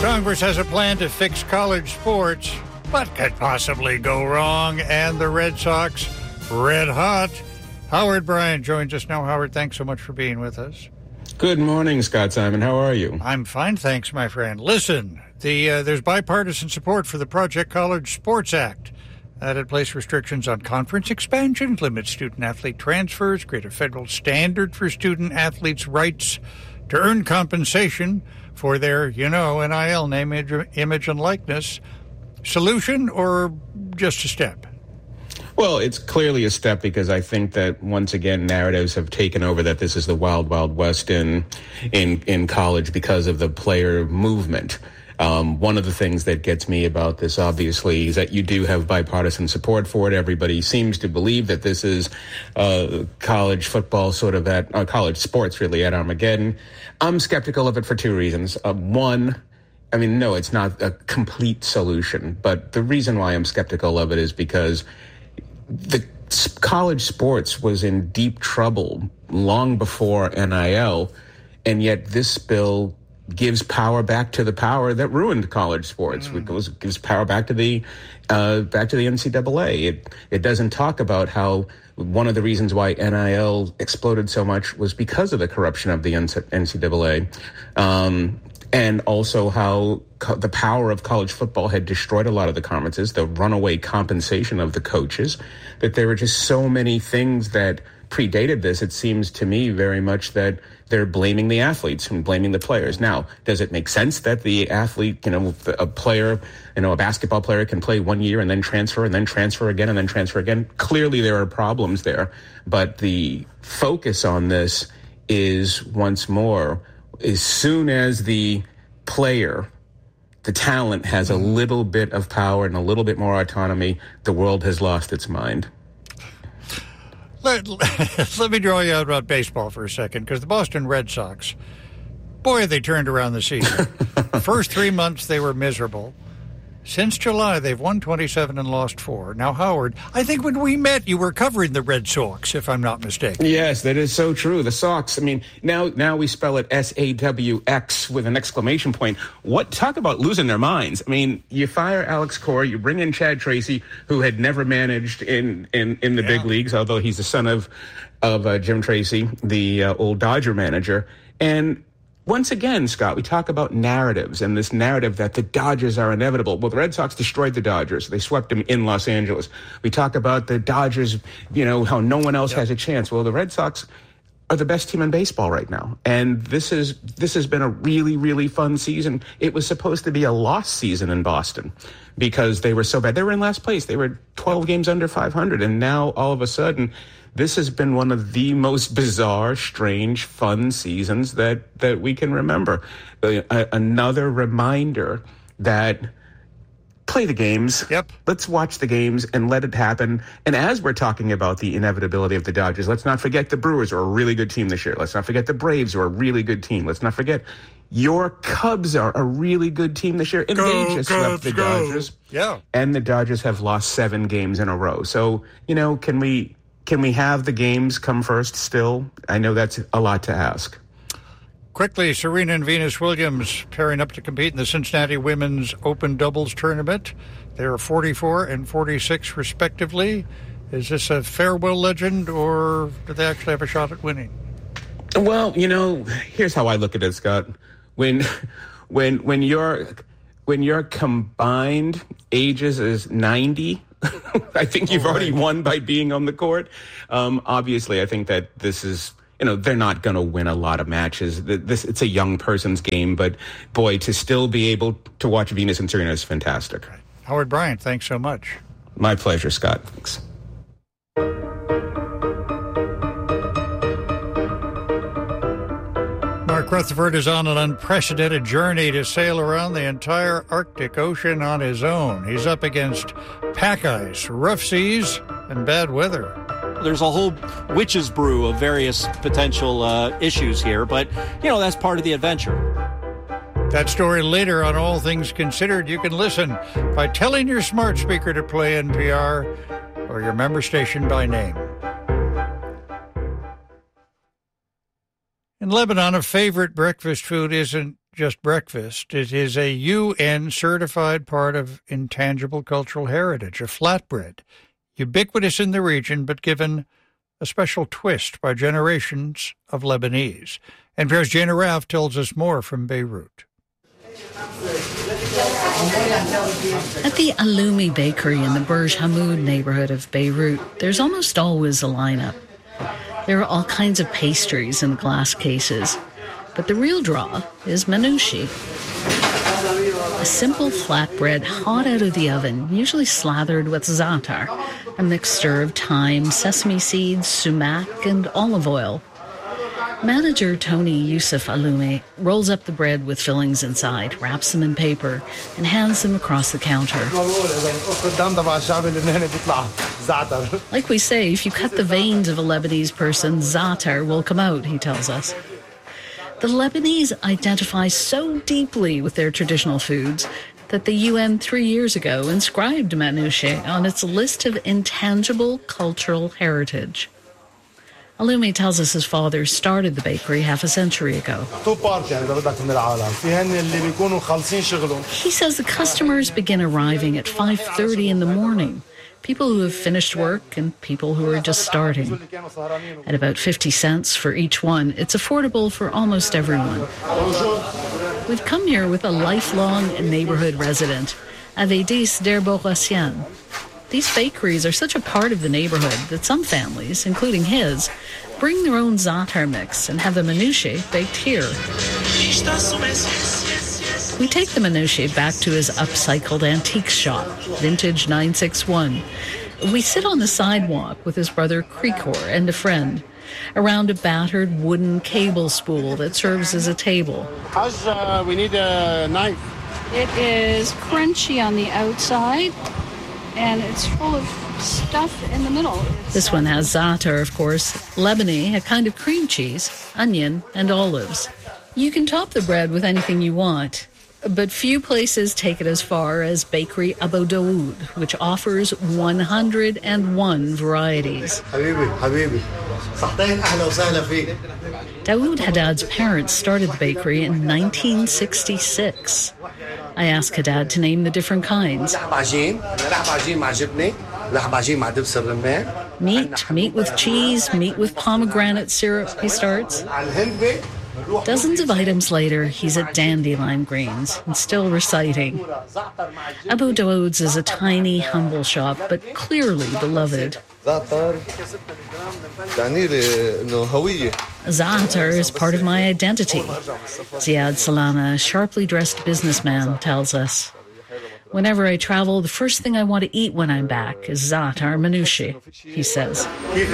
Congress has a plan to fix college sports. What could possibly go wrong? And the Red Sox, red hot. Howard Bryant joins us now. Howard, thanks so much for being with us. Good morning, Scott Simon. How are you? I'm fine, thanks, my friend. Listen, there's bipartisan support for the Project College Sports Act. That'd place restrictions on conference expansion, limit student-athlete transfers, create a federal standard for student-athletes' rights to earn compensation for their, NIL, name, image, and likeness. Solution or just a step? Well, it's clearly a step because I think that, once again, narratives have taken over that this is the wild, wild west in college because of the player movement. One of the things that gets me about this, obviously, is that you do have bipartisan support for it. Everybody seems to believe that this is college football sort of at college sports really at Armageddon. I'm skeptical of it for two reasons. One, no, it's not a complete solution. But the reason why I'm skeptical of it is because the college sports was in deep trouble long before NIL, and yet this bill gives power back to the power that ruined college sports. It gives power back to the NCAA. It doesn't talk about how one of the reasons why NIL exploded so much was because of the corruption of the NCAA, and also how the power of college football had destroyed a lot of the conferences, the runaway compensation of the coaches, that there were just so many things that predated this. It seems to me very much that they're blaming the athletes and blaming the players. Now, does it make sense that the athlete, a player, a basketball player can play 1 year and then transfer again and then transfer again? Clearly there are problems there. But the focus on this is, once more, as soon as the player, the talent, has a little bit of power and a little bit more autonomy, the world has lost its mind. Let me draw you out about baseball for a second, because the Boston Red Sox, boy, they turned around the season. First 3 months, they were miserable. Since July, they've won 27 and lost 4. Now, Howard, I think when we met, you were covering the Red Sox, if I'm not mistaken. Yes, that is so true. The Sox, now we spell it S-A-W-X with an exclamation point. Talk about losing their minds. You fire Alex Cora, you bring in Chad Tracy, who had never managed in the big leagues, although he's the son of Jim Tracy, the old Dodger manager. And once again, Scott, we talk about narratives and this narrative that the Dodgers are inevitable. Well, the Red Sox destroyed the Dodgers. They swept them in Los Angeles. We talk about the Dodgers, how no one else has a chance. Well, the Red Sox are the best team in baseball right now. And this has been a really, really fun season. It was supposed to be a lost season in Boston because they were so bad. They were in last place. They were 12 games under 500. And now, all of a sudden, this has been one of the most bizarre, strange, fun seasons that we can remember. Another reminder that play the games. Yep. Let's watch the games and let it happen. And as we're talking about the inevitability of the Dodgers, let's not forget the Brewers are a really good team this year. Let's not forget the Braves are a really good team. Let's not forget your Cubs are a really good team this year. And they just swept the Dodgers. Yeah. And the Dodgers have lost 7 games in a row. So, can we have the games come first still? I know that's a lot to ask. Quickly, Serena and Venus Williams pairing up to compete in the Cincinnati Women's Open Doubles Tournament. They are 44 and 46, respectively. Is this a farewell legend, or do they actually have a shot at winning? Well, here's how I look at it, Scott. When your combined ages is 90, I think you've already won by being on the court. Obviously, I think that this is, they're not going to win a lot of matches. It's a young person's game, but boy, to still be able to watch Venus and Serena is fantastic. Howard Bryant, thanks so much. My pleasure, Scott. Thanks. Mark Rutherford is on an unprecedented journey to sail around the entire Arctic Ocean on his own. He's up against pack ice, rough seas, and bad weather. There's a whole witch's brew of various potential issues here, but, that's part of the adventure. That story later on All Things Considered. You can listen by telling your smart speaker to play NPR or your member station by name. In Lebanon, a favorite breakfast food isn't just breakfast. It is a UN-certified part of intangible cultural heritage, a flatbread, ubiquitous in the region, but given a special twist by generations of Lebanese. NPR's Jana Raff tells us more from Beirut. At the Aloumi Bakery in the Burj Hamoud neighborhood of Beirut, there's almost always a lineup. There are all kinds of pastries in glass cases, but the real draw is manouche, a simple flatbread hot out of the oven, usually slathered with za'atar, a mixture of thyme, sesame seeds, sumac, and olive oil. Manager Tony Youssef Aloumi rolls up the bread with fillings inside, wraps them in paper, and hands them across the counter. Like we say, if you cut the veins of a Lebanese person, za'atar will come out, he tells us. The Lebanese identify so deeply with their traditional foods that the UN 3 years ago inscribed manouche on its list of intangible cultural heritage. Aloumi tells us his father started the bakery half a century ago. He says the customers begin arriving at 5:30 in the morning. People who have finished work and people who are just starting. At about 50 cents for each one, it's affordable for almost everyone. We've come here with a lifelong neighborhood resident, Avedis Derboghessian. These bakeries are such a part of the neighborhood that some families, including his, bring their own za'atar mix and have the manouche baked here. We take the manouche back to his upcycled antiques shop, Vintage 961. We sit on the sidewalk with his brother Krikor and a friend, around a battered wooden cable spool that serves as a table. We need a knife. It is crunchy on the outside, and it's full of stuff in the middle. This one has za'atar, of course, Lebanese, a kind of cream cheese, onion, and olives. You can top the bread with anything you want, but few places take it as far as Bakery Abu Dawood, which offers 101 varieties. Dawood Haddad's parents started the bakery in 1966. I asked Haddad to name the different kinds. Meat with cheese, meat with pomegranate syrup, he starts. Dozens of items later, he's at Dandelion Greens and still reciting. Abu Dawood's is a tiny, humble shop, but clearly beloved. Za'atar is part of my identity, Ziad Salama, a sharply dressed businessman, tells us. Whenever I travel, the first thing I want to eat when I'm back is za'atar manouche, he says.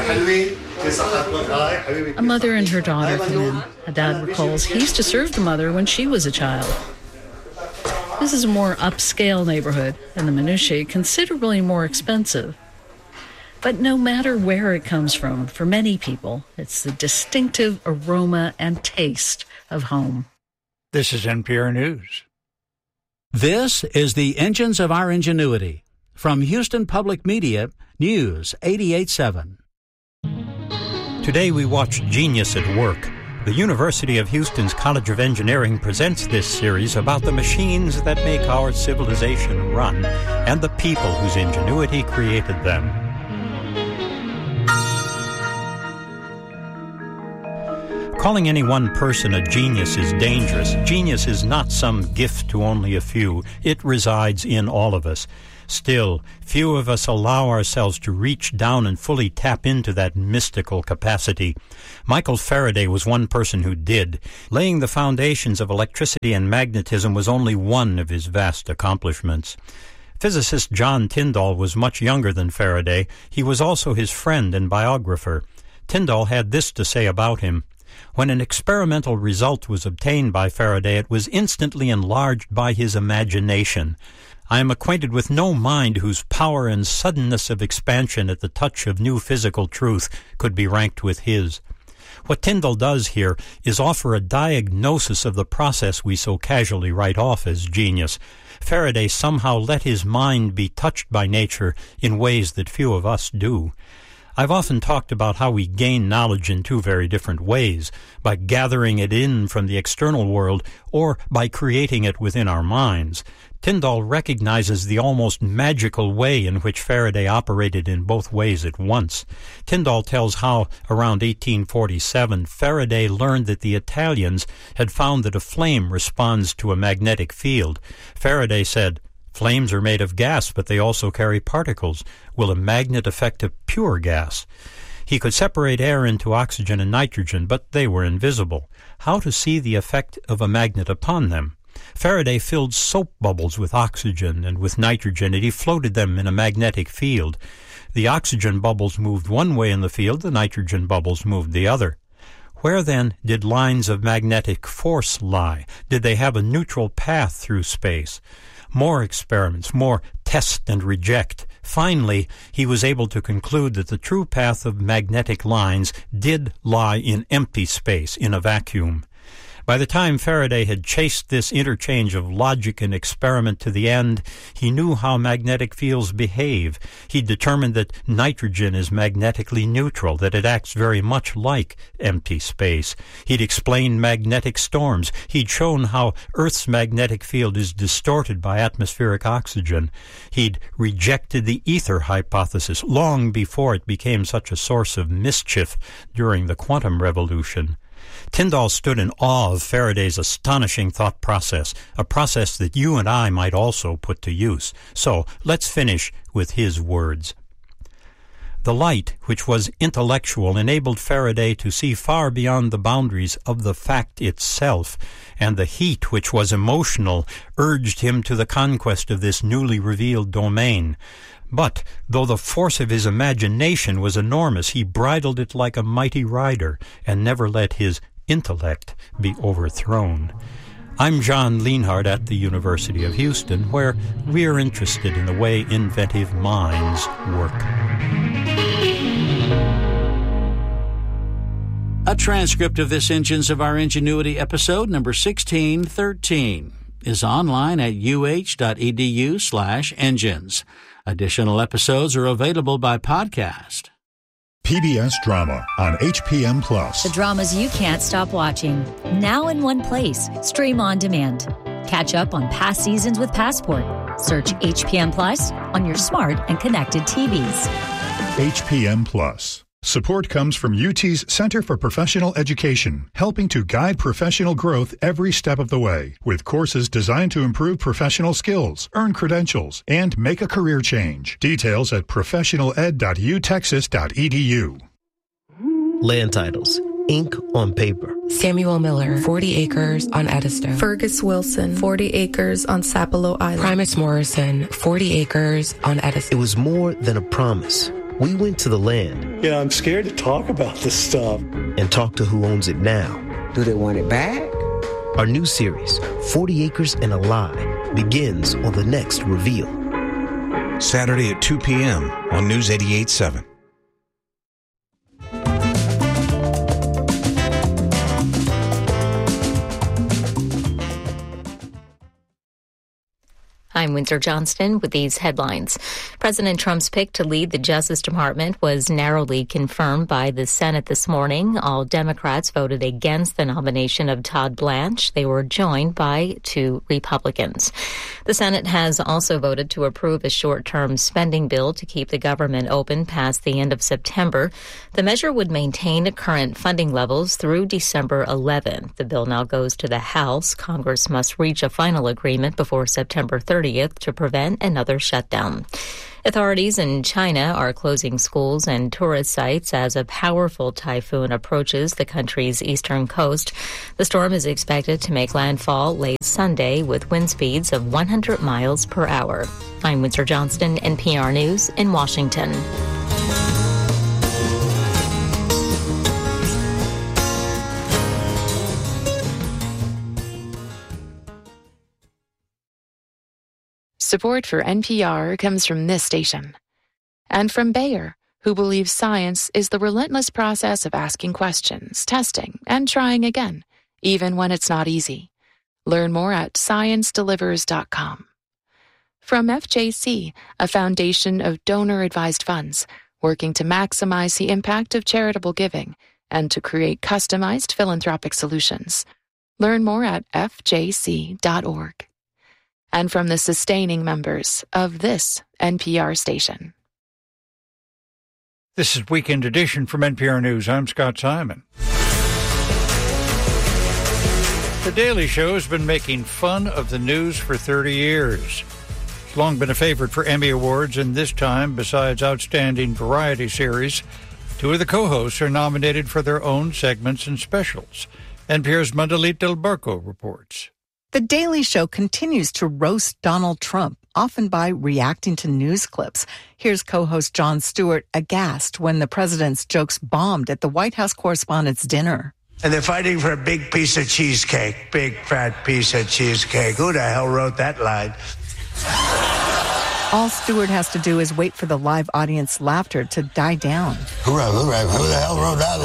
A mother and her daughter come in. Haddad recalls he used to serve the mother when she was a child. This is a more upscale neighborhood, and the manouche considerably more expensive. But no matter where it comes from, for many people, it's the distinctive aroma and taste of home. This is NPR News. This is the Engines of Our Ingenuity. From Houston Public Media, News 88.7. Today we watch Genius at Work. The University of Houston's College of Engineering presents this series about the machines that make our civilization run and the people whose ingenuity created them. Calling any one person a genius is dangerous. Genius is not some gift to only a few. It resides in all of us. Still, few of us allow ourselves to reach down and fully tap into that mystical capacity. Michael Faraday was one person who did. Laying the foundations of electricity and magnetism was only one of his vast accomplishments. Physicist John Tyndall was much younger than Faraday. He was also his friend and biographer. Tyndall had this to say about him. When an experimental result was obtained by Faraday, it was instantly enlarged by his imagination. I am acquainted with no mind whose power and suddenness of expansion at the touch of new physical truth could be ranked with his. What Tyndall does here is offer a diagnosis of the process we so casually write off as genius. Faraday somehow let his mind be touched by nature in ways that few of us do. I've often talked about how we gain knowledge in two very different ways, by gathering it in from the external world or by creating it within our minds. Tyndall recognizes the almost magical way in which Faraday operated in both ways at once. Tyndall tells how, around 1847, Faraday learned that the Italians had found that a flame responds to a magnetic field. Faraday said, "Flames are made of gas, but they also carry particles. Will a magnet affect a pure gas?" He could separate air into oxygen and nitrogen, but they were invisible. How to see the effect of a magnet upon them? Faraday filled soap bubbles with oxygen and with nitrogen, and he floated them in a magnetic field. The oxygen bubbles moved one way in the field, the nitrogen bubbles moved the other. Where, then, did lines of magnetic force lie? Did they have a neutral path through space? More experiments, more test and reject. Finally, he was able to conclude that the true path of magnetic lines did lie in empty space, in a vacuum. By the time Faraday had chased this interchange of logic and experiment to the end, he knew how magnetic fields behave. He determined that nitrogen is magnetically neutral, that it acts very much like empty space. He'd explained magnetic storms. He'd shown how Earth's magnetic field is distorted by atmospheric oxygen. He'd rejected the ether hypothesis long before it became such a source of mischief during the quantum revolution. Tyndall stood in awe of Faraday's astonishing thought process, a process that you and I might also put to use. So let's finish with his words. The light, which was intellectual, enabled Faraday to see far beyond the boundaries of the fact itself, and the heat, which was emotional, urged him to the conquest of this newly revealed domain. But, though the force of his imagination was enormous, he bridled it like a mighty rider, and never let his intellect be overthrown. I'm John Lienhardt at the University of Houston, where we're interested in the way inventive minds work. A transcript of this Engines of Our Ingenuity episode, number 1613, is online at uh.edu/engines. Additional episodes are available by podcast. PBS Drama on HPM Plus. The dramas you can't stop watching. Now in one place. Stream on demand. Catch up on past seasons with Passport. Search HPM Plus on your smart and connected TVs. HPM Plus. Support comes from UT's Center for Professional Education, helping to guide professional growth every step of the way, with courses designed to improve professional skills, earn credentials, and make a career change. Details at professionaled.utexas.edu. Land titles. Ink on paper. Samuel Miller, 40 acres on Edisto. Fergus Wilson, 40 acres on Sapelo Island. Primus Morrison, 40 acres on Edisto. It was more than a promise. We went to the land. Yeah, I'm scared to talk about this stuff. And talk to who owns it now. Do they want it back? Our new series, 40 Acres and a Lie, begins on the next reveal. Saturday at 2 p.m. on News 88.7. I'm Windsor Johnston with these headlines. President Trump's pick to lead the Justice Department was narrowly confirmed by the Senate this morning. All Democrats voted against the nomination of Todd Blanche. They were joined by 2 Republicans. The Senate has also voted to approve a short-term spending bill to keep the government open past the end of September. The measure would maintain current funding levels through December 11th. The bill now goes to the House. Congress must reach a final agreement before September 30th to prevent another shutdown. Authorities in China are closing schools and tourist sites as a powerful typhoon approaches the country's eastern coast. The storm is expected to make landfall late Sunday with wind speeds of 100 miles per hour. I'm Windsor Johnston, NPR News in Washington. Support for NPR comes from this station. And from Bayer, who believes science is the relentless process of asking questions, testing, and trying again, even when it's not easy. Learn more at ScienceDelivers.com. From FJC, a foundation of donor-advised funds, working to maximize the impact of charitable giving and to create customized philanthropic solutions. Learn more at fjc.org. And from the sustaining members of this NPR station. This is Weekend Edition from NPR News. I'm Scott Simon. The Daily Show has been making fun of the news for 30 years. It's long been a favorite for Emmy Awards, and this time, besides Outstanding Variety Series, two of the co-hosts are nominated for their own segments and specials. NPR's Mandalit Del Barco reports. The Daily Show continues to roast Donald Trump, often by reacting to news clips. Here's co-host Jon Stewart aghast when the president's jokes bombed at the White House Correspondents' Dinner. And they're fighting for a big piece of cheesecake, big fat piece of cheesecake. Who the hell wrote that line? All Stewart has to do is wait for the live audience laughter to die down. Who the hell wrote that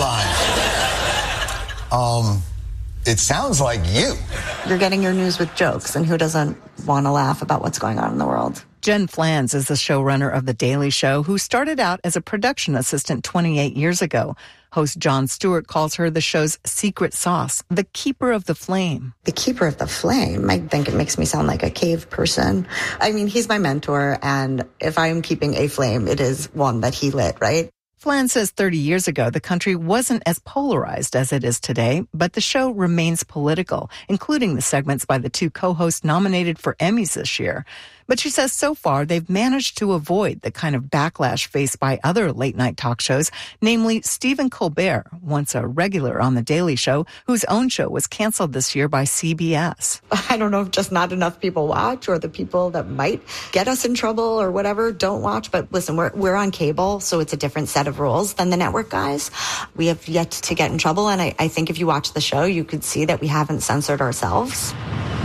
line? It sounds like you. You're getting your news with jokes, and who doesn't want to laugh about what's going on in the world? Jen Flans is the showrunner of The Daily Show, who started out as a production assistant 28 years ago. Host Jon Stewart calls her the show's secret sauce, the keeper of the flame. The keeper of the flame? I think it makes me sound like a cave person. I mean, he's my mentor, and if I'm keeping a flame, it is one that he lit, right? Flan says 30 years ago, the country wasn't as polarized as it is today, but the show remains political, including the segments by the two co-hosts nominated for Emmys this year. But she says so far they've managed to avoid the kind of backlash faced by other late-night talk shows, namely Stephen Colbert, once a regular on The Daily Show, whose own show was canceled this year by CBS. I don't know if just not enough people watch, or the people that might get us in trouble or whatever don't watch. But listen, we're on cable, so it's a different set of rules than the network guys. We have yet to get in trouble, and I think if you watch the show, you could see that we haven't censored ourselves.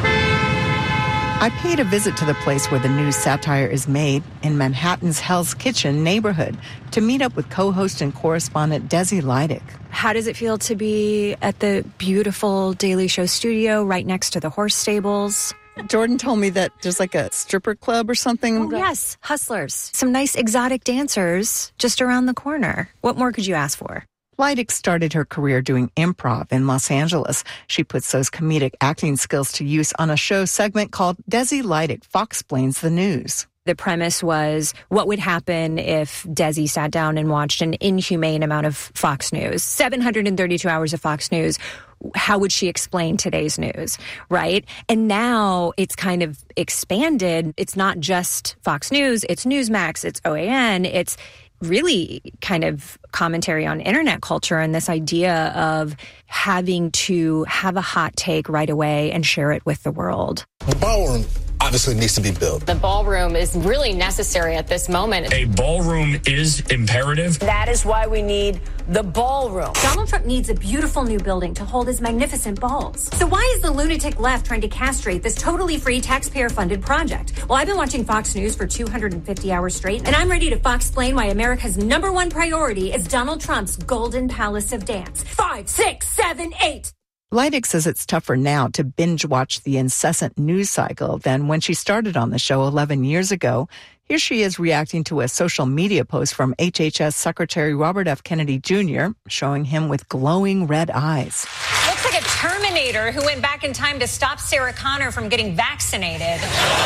I paid a visit to the place where the news satire is made in Manhattan's Hell's Kitchen neighborhood to meet up with co-host and correspondent Desi Lydic. How does it feel to be at the beautiful Daily Show studio right next to the horse stables? Jordan told me that there's like a stripper club or something. Oh, yes, Hustlers. Some nice exotic dancers just around the corner. What more could you ask for? Lydic started her career doing improv in Los Angeles. She puts those comedic acting skills to use on a show segment called Desi Lydic Foxplains the News. The premise was, what would happen if Desi sat down and watched an inhumane amount of Fox News? 732 hours of Fox News. How would she explain today's news, right? And now it's kind of expanded. It's not just Fox News, it's Newsmax, it's OAN, it's really kind of commentary on internet culture and this idea of having to have a hot take right away and share it with the world. The ballroom obviously needs to be built. The ballroom is really necessary at this moment. A ballroom is imperative. That is why we need the ballroom. Donald Trump needs a beautiful new building to hold his magnificent balls. So why is the lunatic left trying to castrate this totally free taxpayer-funded project? Well, I've been watching Fox News for 250 hours straight, and I'm ready to Fox-plain why America's number one priority is Donald Trump's Golden Palace of Dance. 5, 6, 7, 8. Lydic says it's tougher now to binge watch the incessant news cycle than when she started on the show 11 years ago. Here she is reacting to a social media post from HHS Secretary Robert F. Kennedy Jr., showing him with glowing red eyes. Looks like a Terminator who went back in time to stop Sarah Connor from getting vaccinated.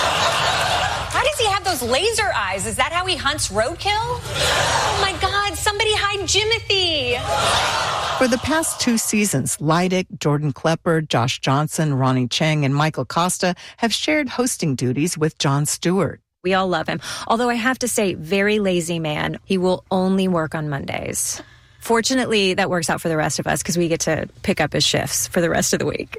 Why does he have those laser eyes? Is that how he hunts roadkill? Oh my God, somebody hide Jimothy. For the past 2 seasons, Lydic, Jordan Klepper, Josh Johnson, Ronnie Chang, and Michael Costa have shared hosting duties with Jon Stewart. We all love him. Although I have to say, very lazy man. He will only work on Mondays. Fortunately, that works out for the rest of us because we get to pick up his shifts for the rest of the week.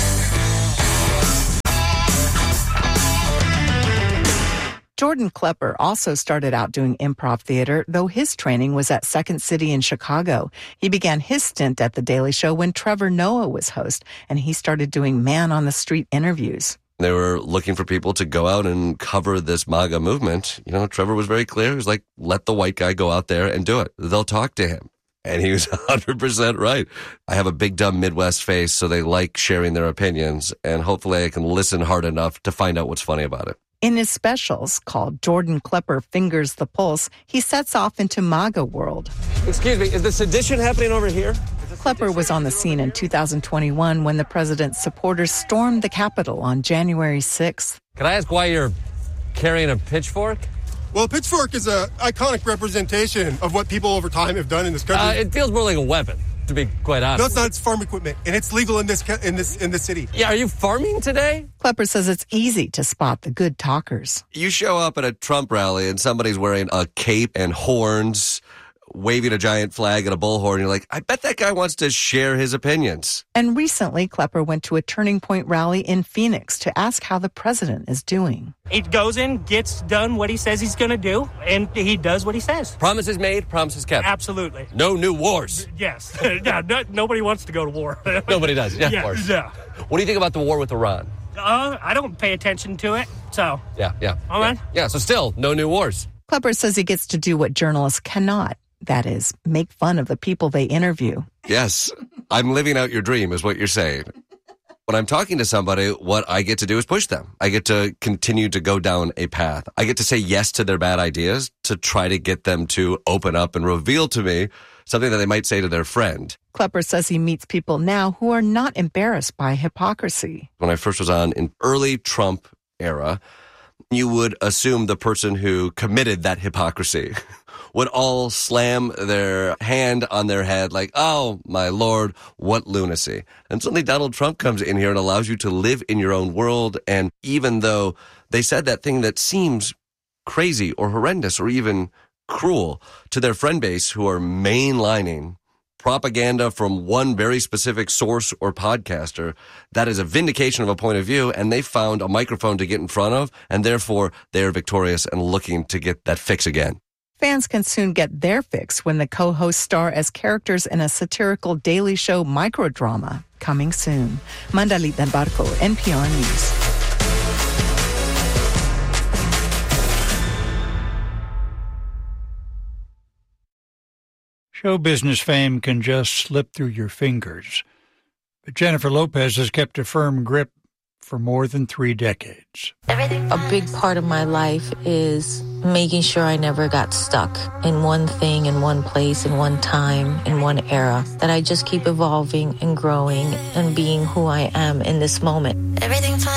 Jordan Klepper also started out doing improv theater, though his training was at Second City in Chicago. He began his stint at The Daily Show when Trevor Noah was host, and he started doing man-on-the-street interviews. They were looking for people to go out and cover this MAGA movement. You know, Trevor was very clear. He was like, let the white guy go out there and do it. They'll talk to him. And he was 100% right. I have a big, dumb Midwest face, so they like sharing their opinions, and hopefully I can listen hard enough to find out what's funny about it. In his specials, called Jordan Klepper Fingers the Pulse, he sets off into MAGA world. Excuse me, is the sedition happening over here? Klepper was on the scene in 2021 when the president's supporters stormed the Capitol on January 6th. Can I ask why you're carrying a pitchfork? Well, a pitchfork is an iconic representation of what people over time have done in this country. It feels more like a weapon, to be quite honest. No, it's not. It's farm equipment, and it's legal in this city. Yeah, are you farming today? Klepper says it's easy to spot the good talkers. You show up at a Trump rally and somebody's wearing a cape and horns, waving a giant flag and a bullhorn. You're like, I bet that guy wants to share his opinions. And recently, Klepper went to a Turning Point rally in Phoenix to ask how the president is doing. He goes in, gets done what he says he's going to do, and he does what he says. Promises made, promises kept. Absolutely. No new wars. Yes. Yeah, nobody wants to go to war. Nobody does. Yeah, of course. Yeah. What do you think about the war with Iran? I don't pay attention to it, so. Yeah. All right. Yeah, so still, no new wars. Klepper says he gets to do what journalists cannot. That is, make fun of the people they interview. Yes, I'm living out your dream is what you're saying. When I'm talking to somebody, what I get to do is push them. I get to continue to go down a path. I get to say yes to their bad ideas to try to get them to open up and reveal to me something that they might say to their friend. Klepper says he meets people now who are not embarrassed by hypocrisy. When I first was on in early Trump era, you would assume the person who committed that hypocrisy would all slam their hand on their head like, oh, my Lord, what lunacy. And suddenly Donald Trump comes in here and allows you to live in your own world. And even though they said that thing that seems crazy or horrendous or even cruel to their friend base who are mainlining propaganda from one very specific source or podcaster, that is a vindication of a point of view, and they found a microphone to get in front of, and therefore they are victorious and looking to get that fix again. Fans can soon get their fix when the co-hosts star as characters in a satirical Daily Show microdrama. Coming soon. Mandalit Del Barco, NPR News. Show business fame can just slip through your fingers. But Jennifer Lopez has kept a firm grip for more than 3 decades. A big part of my life is making sure I never got stuck in one thing, in one place, in one time, in one era. That I just keep evolving and growing and being who I am in this moment.